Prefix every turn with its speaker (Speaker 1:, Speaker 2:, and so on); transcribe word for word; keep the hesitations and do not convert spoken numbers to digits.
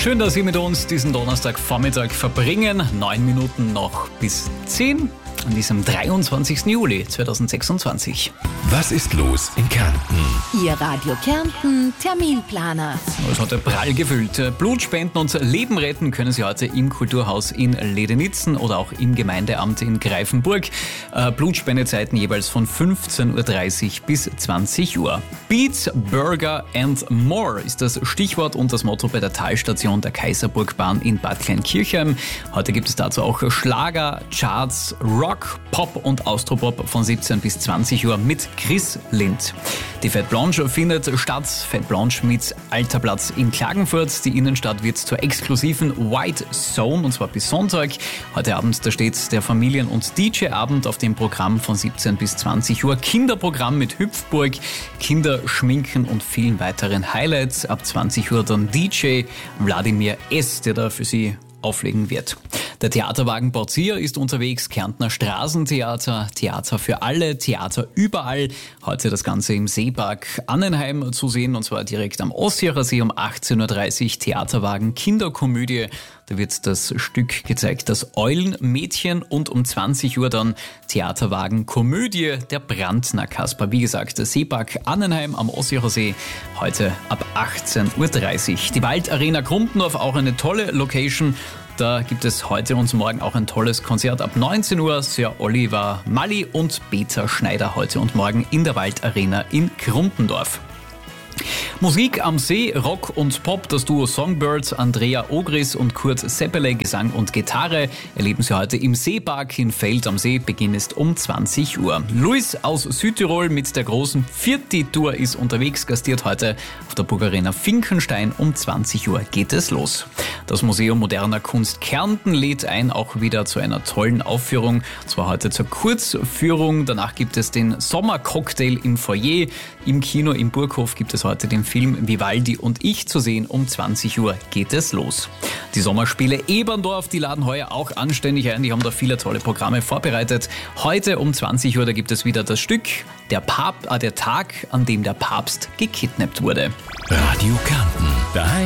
Speaker 1: Schön, dass Sie mit uns diesen Donnerstagvormittag verbringen. Neun Minuten noch bis zehn an diesem dreiundzwanzigsten Juli zweitausendsechsundzwanzig.
Speaker 2: Was ist los in Kärnten?
Speaker 3: Ihr Radio Kärnten Terminplaner.
Speaker 1: Es hat prall gefüllt. Blutspenden und Leben retten können Sie heute im Kulturhaus in Ledenitzen oder auch im Gemeindeamt in Greifenburg. Blutspendezeiten jeweils von fünfzehn Uhr dreißig bis zwanzig Uhr. Beats, Burger and More ist das Stichwort und das Motto bei der Talstation der Kaiserburgbahn in Bad Kleinkirchheim. Heute gibt es dazu auch Schlager, Charts, Rock, Pop und Austropop von siebzehn bis zwanzig Uhr mit Chris Lind. Die Fête Blanche findet statt. Fête Blanche mit Alterplatz in Klagenfurt. Die Innenstadt wird zur exklusiven White Zone und zwar bis Sonntag. Heute Abend da steht der Familien- und D J-Abend auf dem Programm von siebzehn bis zwanzig Uhr. Kinderprogramm mit Hüpfburg, Kinderschminken und vielen weiteren Highlights. Ab zwanzig Uhr dann D J Wladimir S., der da für Sie auflegen wird. Der Theaterwagen Bauzia ist unterwegs, Kärntner Straßentheater, Theater für alle, Theater überall. Heute das Ganze im Seepark Annenheim zu sehen und zwar direkt am Ossiacher See um achtzehn Uhr dreißig. Theaterwagen Kinderkomödie, da wird das Stück gezeigt, das Eulenmädchen, und um zwanzig Uhr dann Theaterwagen Komödie, der Brandner Kasper. Wie gesagt, der Seepark Annenheim am Ossiacher See, heute ab achtzehn Uhr dreißig. Die Waldarena Krumpendorf, auch eine tolle Location. Da gibt es heute und morgen auch ein tolles Konzert ab neunzehn Uhr. Sir Oliver Mali und Peter Schneider heute und morgen in der Waldarena in Krumpendorf. Musik am See, Rock und Pop, das Duo Songbirds, Andrea Ogris und Kurt Seppele, Gesang und Gitarre, erleben Sie heute im Seepark in Feld am See. Beginn ist um zwanzig Uhr. Luis aus Südtirol mit der großen Vierti-Tour ist unterwegs, gastiert heute auf der Burgarena Finkenstein. Um zwanzig Uhr geht es los. Das Museum Moderner Kunst Kärnten lädt ein, auch wieder zu einer tollen Aufführung, und zwar heute zur Kurzführung. Danach gibt es den Sommercocktail im Foyer. Im Kino im Burghof gibt es heute den Film Vivaldi und ich zu sehen. Um zwanzig Uhr geht es los. Die Sommerspiele Eberndorf, die laden heuer auch anständig ein. Die haben da viele tolle Programme vorbereitet. Heute um zwanzig Uhr, da gibt es wieder das Stück Der, Pap- äh, der Tag, an dem der Papst gekidnappt wurde.
Speaker 2: Radio Kärnten, daheim.